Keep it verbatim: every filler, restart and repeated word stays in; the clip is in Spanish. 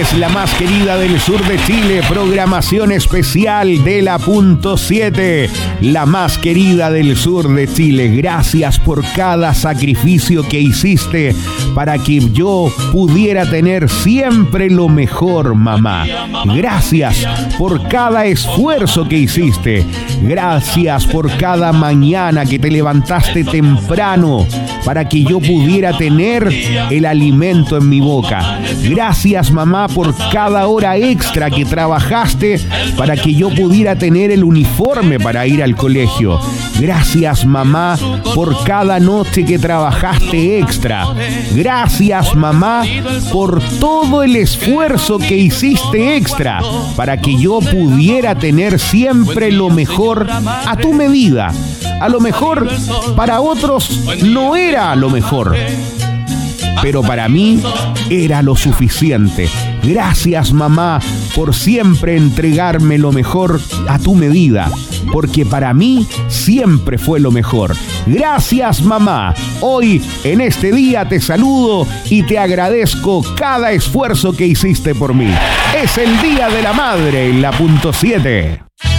es la más querida del sur de Chile, programación especial de la punto siete, la más querida del sur de Chile. Gracias por cada sacrificio que hiciste para que yo pudiera tener siempre lo mejor, mamá. Gracias por cada esfuerzo que hiciste. Gracias por cada mañana que te levantaste temprano para que yo pudiera tener el alimento en mi boca. Gracias, mamá, por cada hora extra que trabajaste para que yo pudiera tener el uniforme para ir al colegio. Gracias, mamá, por cada noche que trabajaste extra. Gracias, mamá, por todo el esfuerzo que hiciste extra para que yo pudiera tener siempre lo mejor a tu medida. A lo mejor para otros no era lo mejor, pero para mí era lo suficiente. Gracias, mamá, por siempre entregarme lo mejor a tu medida, porque para mí siempre fue lo mejor. Gracias, mamá. Hoy, en este día, te saludo y te agradezco cada esfuerzo que hiciste por mí. Es el Día de la Madre en la punto siete.